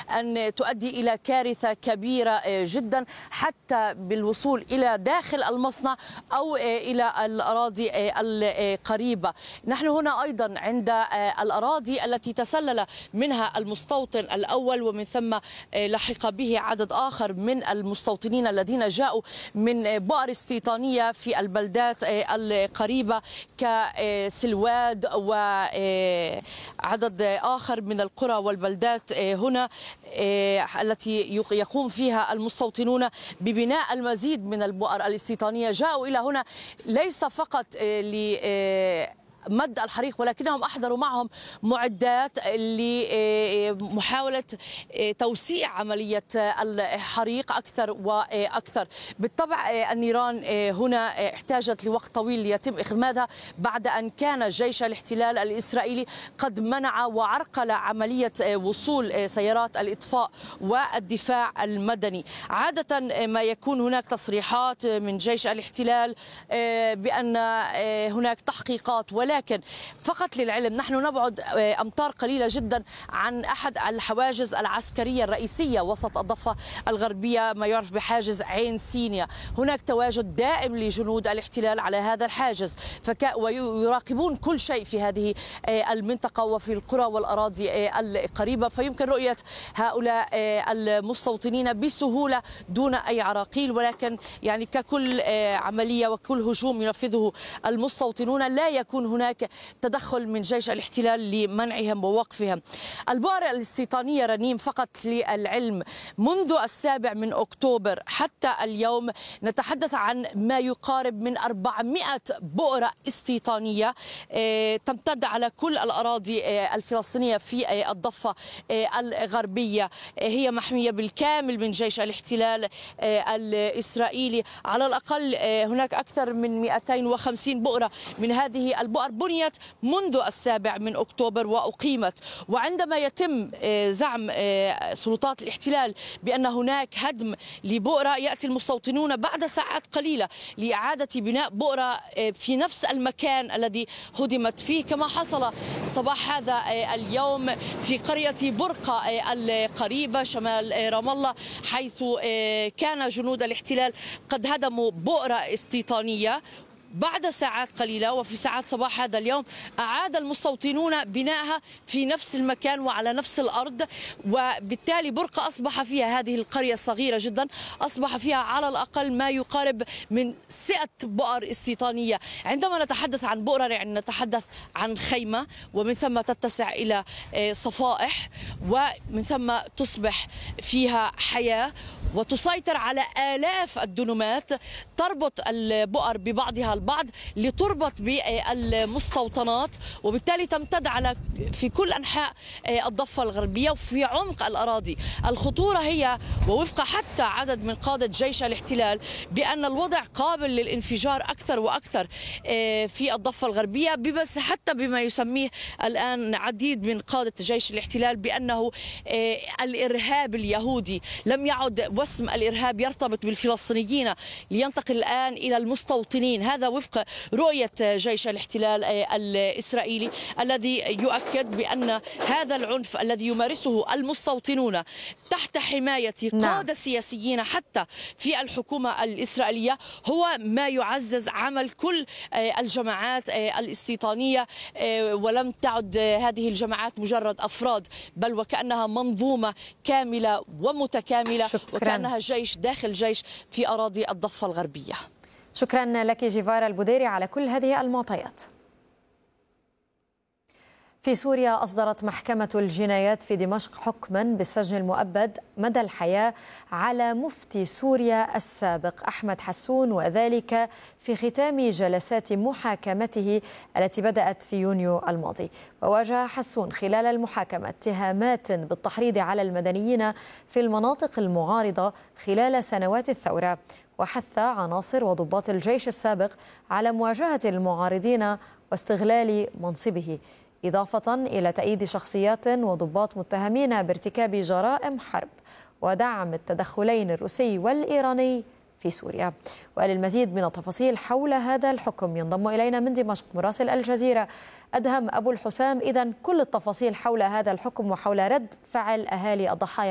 أن تؤدي إلى كارثة كبيرة جدا حتى بالوصول إلى داخل المصنع أو إلى الأراضي القريبة. نحن هنا أيضا عند الأراضي التي تسلل منها المستوطن الأول، ومن ثم لحق به عدد آخر من المستوطنين الذين جاءوا من بؤر استيطانية في البلدات القريبة كسلواد وعدد آخر من القرى والبلدات هنا التي يقوم فيها المستوطنون ببناء المزيد من البؤر الاستيطانية. جاءوا إلى هنا ليس فقط مد الحريق، ولكنهم أحضروا معهم معدات لمحاولة توسيع عملية الحريق أكثر وأكثر. بالطبع النيران هنا احتاجت لوقت طويل ليتم إخمادها بعد أن كان جيش الاحتلال الإسرائيلي قد منع وعرقل عملية وصول سيارات الإطفاء والدفاع المدني. عادة ما يكون هناك تصريحات من جيش الاحتلال بأن هناك تحقيقات، ولكن فقط للعلم نحن نبعد أمتار قليلة جدا عن أحد الحواجز العسكرية الرئيسية وسط الضفة الغربية، ما يعرف بحاجز عين سينيا. هناك تواجد دائم لجنود الاحتلال على هذا الحاجز ويراقبون كل شيء في هذه المنطقة وفي القرى والأراضي القريبة، فيمكن رؤية هؤلاء المستوطنين بسهولة دون أي عراقيل. ولكن يعني ككل عملية وكل هجوم ينفذه المستوطنون لا يكون هناك تدخل من جيش الاحتلال لمنعهم ووقفهم. البؤر الاستيطانية رنيم فقط للعلم منذ 7 أكتوبر حتى اليوم نتحدث عن ما يقارب من 400 بؤرة استيطانية تمتد على كل الأراضي الفلسطينية في الضفة الغربية. هي محمية بالكامل من جيش الاحتلال الإسرائيلي. على الأقل هناك أكثر من 250 بؤرة من هذه البؤر بنيت منذ 7 أكتوبر وأقيمت. وعندما يتم زعم سلطات الاحتلال بأن هناك هدم لبؤرة، يأتي المستوطنون بعد ساعات قليلة لإعادة بناء بؤرة في نفس المكان الذي هدمت فيه، كما حصل صباح هذا اليوم في قرية برقة القريبة شمال رام الله، حيث كان جنود الاحتلال قد هدموا بؤرة استيطانية. بعد ساعات قليلة وفي ساعات صباح هذا اليوم أعاد المستوطنون بنائها في نفس المكان وعلى نفس الأرض، وبالتالي برقة أصبح فيها، هذه القرية الصغيرة جدا أصبح فيها على الأقل ما يقارب من 6 بؤر استيطانية. عندما نتحدث عن بؤرة يعني نتحدث عن خيمة، ومن ثم تتسع إلى صفائح، ومن ثم تصبح فيها حياة وتسيطر على آلاف الدنومات تربط البؤر ببعضها البعض لتربط بالمستوطنات، وبالتالي تمتد في كل أنحاء الضفة الغربية وفي عمق الأراضي. الخطورة هي ووفق حتى عدد من قادة جيش الاحتلال بأن الوضع قابل للانفجار أكثر وأكثر في الضفة الغربية، بس حتى بما يسميه الآن عديد من قادة جيش الاحتلال بأنه الإرهاب اليهودي. لم يعد وسم الإرهاب يرتبط بالفلسطينيين لينتقل الآن إلى المستوطنين. هذا وفق رؤية جيش الاحتلال الإسرائيلي الذي يؤكد بأن هذا العنف الذي يمارسه المستوطنون تحت حماية قادة سياسيين حتى في الحكومة الإسرائيلية هو ما يعزز عمل كل الجماعات الاستيطانية، ولم تعد هذه الجماعات مجرد أفراد بل وكأنها منظومة كاملة ومتكاملة. شكراً. وكأنها جيش داخل جيش في أراضي الضفة الغربية. شكرا لك جيفارا البديري على كل هذه المعطيات. في سوريا أصدرت محكمة الجنايات في دمشق حكما بالسجن المؤبد مدى الحياة على مفتي سوريا السابق أحمد حسون، وذلك في ختام جلسات محاكمته التي بدأت في يونيو الماضي. وواجه حسون خلال المحاكمة اتهامات بالتحريض على المدنيين في المناطق المعارضة خلال سنوات الثورة، وحث عناصر وضباط الجيش السابق على مواجهة المعارضين واستغلال منصبه، إضافة إلى تأييد شخصيات وضباط متهمين بارتكاب جرائم حرب ودعم التدخلين الروسي والإيراني في سوريا. وللمزيد من التفاصيل حول هذا الحكم ينضم إلينا من دمشق مراسل الجزيرة أدهم أبو الحسام. إذن كل التفاصيل حول هذا الحكم وحول رد فعل أهالي الضحايا